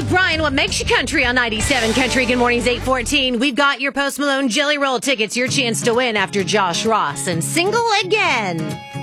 Brian, what makes you country on 97 Country? Good morning's 8:14. We've got your Post Malone Jelly Roll tickets, your chance to win after Josh Ross and Single Again.